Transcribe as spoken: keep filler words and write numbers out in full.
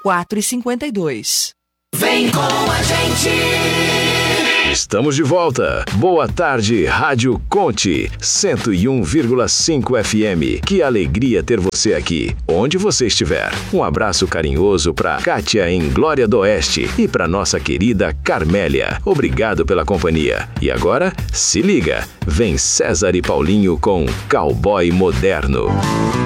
quatro e cinquenta e dois. Vem com a gente! Estamos de volta. Boa tarde, Rádio Conte, cento e um vírgula cinco F M. Que alegria ter você aqui, onde você estiver. Um abraço carinhoso para Kátia em Glória do Oeste e para nossa querida Carmélia. Obrigado pela companhia. E agora, se liga, vem César e Paulinho com Cowboy Moderno.